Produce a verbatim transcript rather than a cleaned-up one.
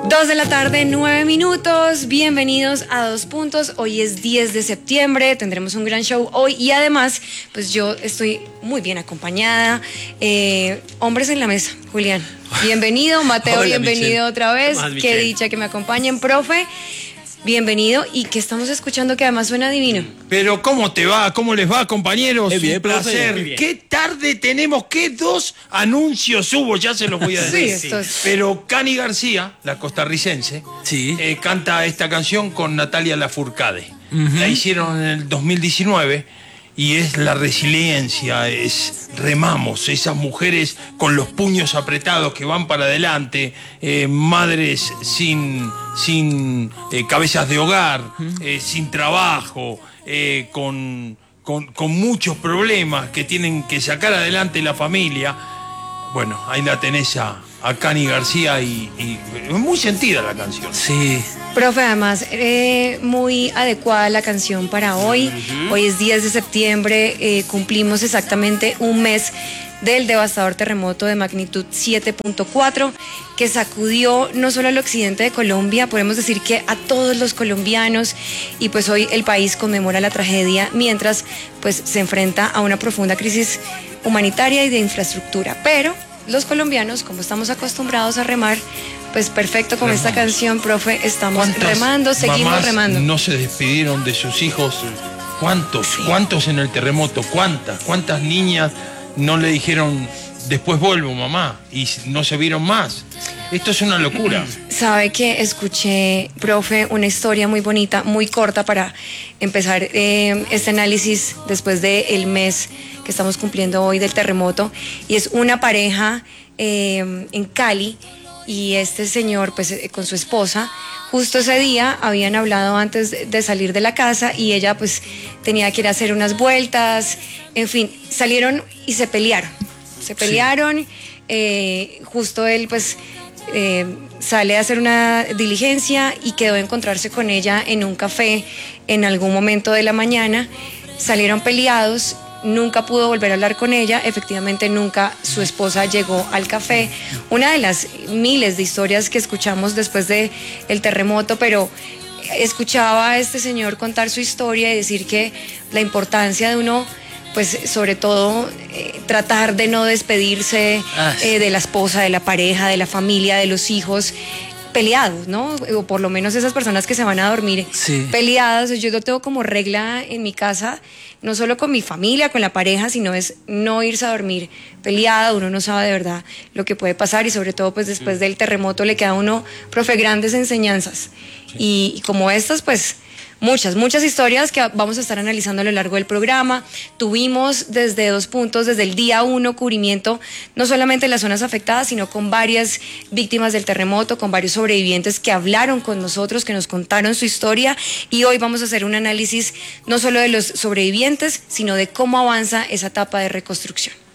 Dos de la tarde, nueve minutos. Bienvenidos a Dos Puntos. Hoy es diez de septiembre. Tendremos un gran show hoy y además, pues yo estoy muy bien acompañada. Eh, hombres en la mesa, Julián. Bienvenido, Mateo. Hola, bienvenido Michelle. otra vez. Más, Qué Michelle. dicha que me acompañen, profe. Bienvenido y que estamos escuchando que además suena divino. Pero ¿cómo te va? ¿Cómo les va, compañeros? Qué bien, Un placer. profe, qué bien. ¿Qué tarde tenemos? ¿Qué dos anuncios hubo? Ya se los voy a Sí, decir. esto es- Pero Cani García, la costarricense, Sí. eh, canta esta canción con Natalia Lafourcade. La hicieron en el dos mil diecinueve y es la resiliencia, es remamos, esas mujeres con los puños apretados que van para adelante, eh, madres sin, sin eh, cabezas de hogar, eh, sin trabajo, eh, con, con, con muchos problemas que tienen que sacar adelante la familia. Bueno, ahí la tenés a, a Cani García y, y es muy sentida la canción. Sí. Profe, además, eh, muy adecuada la canción para hoy. Hoy es diez de septiembre, eh, cumplimos exactamente un mes del devastador terremoto de magnitud siete punto cuatro que sacudió no solo al occidente de Colombia, podemos decir que a todos los colombianos, y pues hoy el país conmemora la tragedia mientras pues se enfrenta a una profunda crisis humanitaria y de infraestructura. Pero los colombianos, como estamos acostumbrados a remar, pues perfecto con esta Remamos. canción, profe, estamos ¿Cuántas remando, seguimos mamás remando. no se despidieron de sus hijos? ¿Cuántos? ¿Cuántos en el terremoto? ¿Cuántas? ¿Cuántas niñas no le dijeron después vuelvo, mamá? Y no se vieron más. Esto es una locura. Sabe que escuché, profe, una historia muy bonita, muy corta para empezar eh, este análisis después del mes que estamos cumpliendo hoy del terremoto. Y es una pareja eh, en Cali y este señor, pues eh, con su esposa, justo ese día habían hablado antes de, de salir de la casa y ella pues tenía que ir a hacer unas vueltas, en fin, salieron y se pelearon. Se pelearon, eh, justo él pues eh, sale a hacer una diligencia y quedó de encontrarse con ella en un café en algún momento de la mañana. Salieron peleados, nunca pudo volver a hablar con ella, efectivamente nunca su esposa llegó al café. Una de las miles de historias que escuchamos después del terremoto, pero escuchaba a este señor contar su historia y decir que la importancia de uno, pues sobre todo eh, tratar de no despedirse Ah, sí. eh, de la esposa, de la pareja, de la familia, de los hijos peleados, ¿no? O por lo menos esas personas que se van a dormir Sí. peleadas. Yo lo tengo como regla en mi casa, no solo con mi familia, con la pareja, sino es no irse a dormir peleado. Uno no sabe de verdad lo que puede pasar y sobre todo pues después del terremoto le queda a uno, profe, grandes enseñanzas. Y, y como estas, pues muchas, muchas historias que vamos a estar analizando a lo largo del programa. Tuvimos desde Dos Puntos, desde el día uno, cubrimiento no solamente en las zonas afectadas, sino con varias víctimas del terremoto, con varios sobrevivientes que hablaron con nosotros, que nos contaron su historia, y hoy vamos a hacer un análisis no solo de los sobrevivientes, sino de cómo avanza esa etapa de reconstrucción.